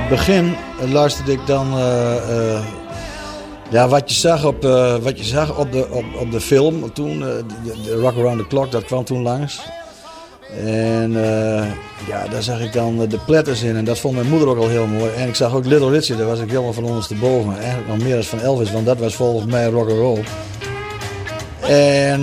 begin luisterde ik dan wat je zag op de film toen, de Rock Around the Clock, dat kwam toen langs. En daar zag ik dan de Platters in en dat vond mijn moeder ook al heel mooi. En ik zag ook Little Richard, daar was ik helemaal van ondersteboven. Eigenlijk nog meer dan van Elvis, want dat was volgens mij rock'n'roll. En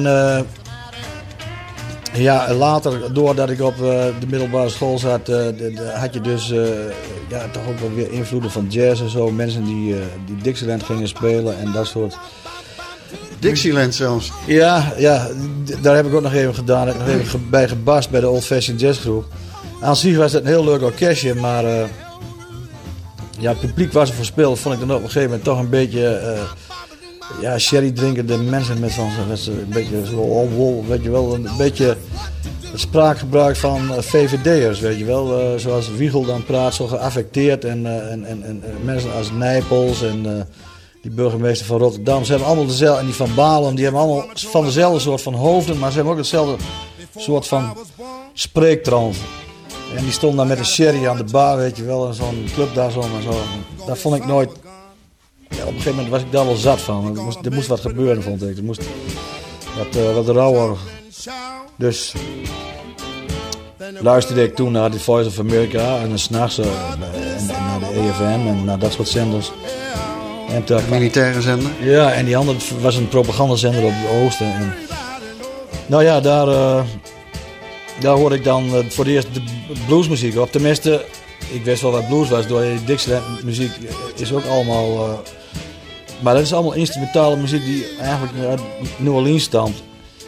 later, doordat ik op de middelbare school zat, had je dus toch ook wel weer invloeden van jazz en zo. Mensen die Dixieland gingen spelen en dat soort. Dixieland zelfs? Ja, daar heb ik ook nog even gedaan. Daar heb ik nog even bij gebast bij de Old Fashioned Jazz Groep. Aan zich was het een heel leuk orkestje, maar het publiek was er voor speelde, vond ik dan op een gegeven moment toch een beetje sherry drinkende mensen met een beetje zo, weet je wel, een beetje het spraakgebruik van VVD'ers, weet je wel. Zoals Wiegel dan praat, zo geaffecteerd en mensen als Nijpels en die burgemeester van Rotterdam. Ze hebben allemaal dezelfde, en die van Balen, die hebben allemaal van dezelfde soort van hoofden, maar ze hebben ook hetzelfde soort van spreektrance. En die stond dan met een sherry aan de bar, weet je wel, en zo'n club daar zo en zo. Dat vond ik nooit. Ja, op een gegeven moment was ik daar wel zat van. Er moest wat gebeuren, vond ik. Er moest wat rauwer. Dus luisterde ik toen naar The Voice of America en dan 's nachts naar de EFM en naar dat soort zenders. En de militaire zender? Ja, en die andere was een propagandazender op het oosten. En, daar hoorde ik dan voor het eerst de bluesmuziek op. Tenminste, ik wist wel wat blues was door die Dixieland muziek is ook allemaal. Maar dat is allemaal instrumentale muziek die eigenlijk uit New Orleans stamt.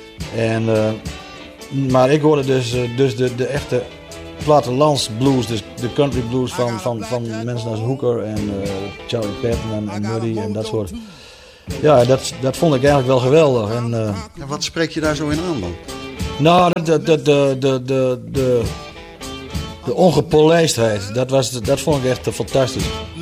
Maar ik hoorde dus de echte plattelandsblues, dus de country blues van mensen als Hooker en Charlie Patton en Muddy en dat soort. Ja, dat vond ik eigenlijk wel geweldig. En wat spreek je daar zo in aan dan? Nou, de ongepolijstheid, dat vond ik echt fantastisch.